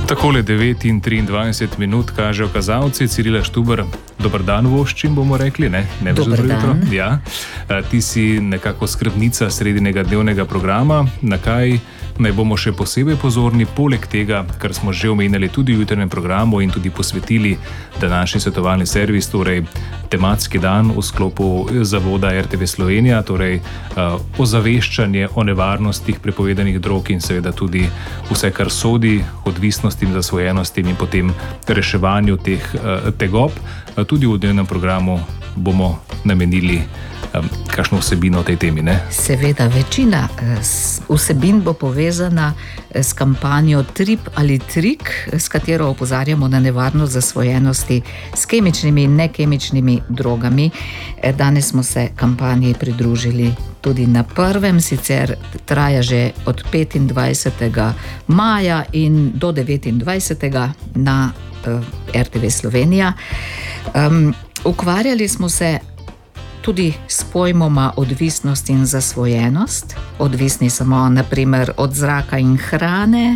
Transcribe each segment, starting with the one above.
Takole 9:23 kažejo kazalci. Cirila Štuber, dober dan voščim, bomo rekli, ne? Dober dan. Ja. Ti si nekako skrbnica sredinega dnevnega programa. Na kaj naj bomo še posebej pozorni, poleg tega, kar smo že omenjali tudi v jutranjem programu in tudi posvetili današnji svetovalni servis, torej tematski dan v sklopu zavoda RTV Slovenija, torej ozaveščanje o nevarnostih prepovedanih drog in seveda tudi vse, kar sodi odvisnostim, zasvojenostim in potem reševanju teh tegob. Tudi v dnevnem programu bomo namenili kakšno vsebino o tej temi, ne? Seveda, večina vsebin bo povezana s kampanjo Trip ali trik, s katero opozarjamo na nevarnost zasvojenosti s kemičnimi in nekemičnimi drogami. Danes smo se kampanji pridružili tudi na prvem, sicer traja že od 25. maja in do 29. na RTV Slovenija. Ukvarjali smo se tudi s pojmoma odvisnost in zasvojenost. Odvisni smo naprimer od zraka in hrane,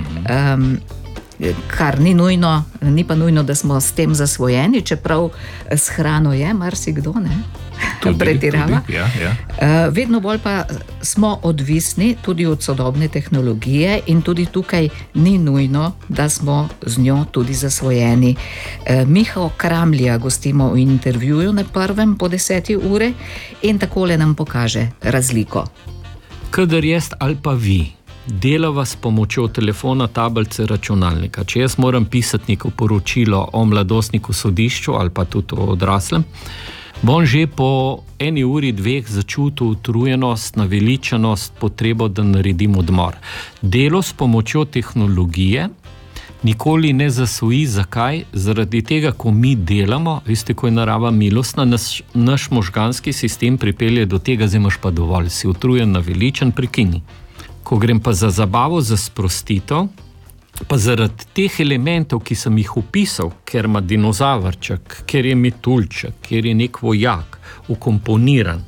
kar ni nujno, ni pa nujno, da smo s tem zasvojeni, čeprav s hrano je marsikdo, ne? Pretirava. Ja. Vedno bolj pa smo odvisni tudi od sodobne tehnologije in tudi tukaj ni nujno, da smo z njo tudi zasvojeni. Miho Kramlja gostimo v intervjuju na prvem po 10. uri in takole nam pokaže razliko. Kadar jaz ali pa vi delava s pomočjo telefona, tablice, računalnika, če jaz moram pisati neko poročilo o mladostniku sodišču ali pa tudi o odraslem, bom že po 1 uri, 2 začutil utrujenost, naveličanost, potrebo, da naredim odmor. Delo s pomočjo tehnologije nikoli ne zasvoji. Zakaj? Zaradi tega, ko mi delamo, veste, ko je narava milostna, naš možganski sistem pripelje do tega, zdaj imaš pa dovolj, si utrujen, naveličan, prekini. Ko grem pa za zabavo, za sprostitev, pa zaradi teh elementov, ki sem jih opisal, ker ima dinozavrček, ker je metuljček, ker je nek vojak vkomponiran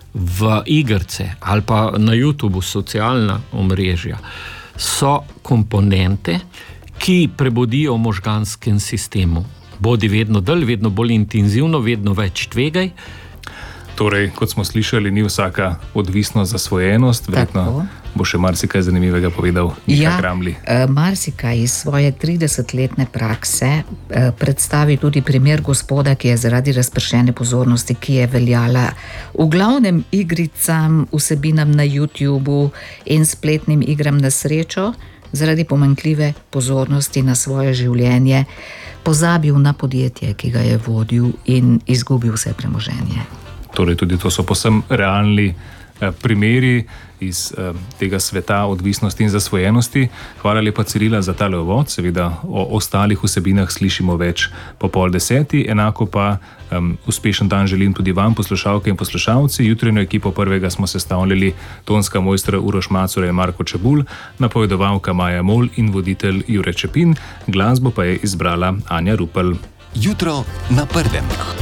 v igrice ali pa na YouTubeu socialna omrežja, so komponente, ki prebodijo v možganskem sistemu. Bodi vedno dalj, vedno bolj intenzivno, vedno več tvegaj. Torej, kot smo slišali, ni vsaka odvisnost zasvojenost, verjetno bo še marsikaj zanimivega povedal Miha Kramli. Marsikaj iz svoje 30-letne prakse predstavi tudi primer gospoda, ki je zaradi razpršene pozornosti, ki je veljala v glavnem igricam, vsebinam na YouTubeu in spletnim igram na srečo, zaradi pomanjkljive pozornosti na svoje življenje pozabil na podjetje, ki ga je vodil, in izgubil vse premoženje. Torej, tudi to so povsem realni primeri iz tega sveta odvisnosti in zasvojenosti. Hvala lepa, Cirila, za tale uvod. Seveda o ostalih vsebinah slišimo več po 9:30. Enako pa uspešen dan želim tudi vam, poslušalke in poslušalci. Jutranjo ekipo prvega smo sestavljali tonska mojstra Uroš Macura in Marko Čebulj, napovedovalka Maja Mol in voditelj Jure Čepin. Glasbo pa je izbrala Anja Rupel. Jutro na prvem.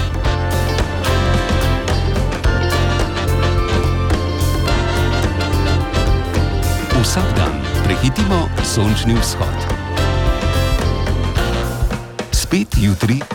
Vsak dan prehitimo sončni vzhod. Spet jutri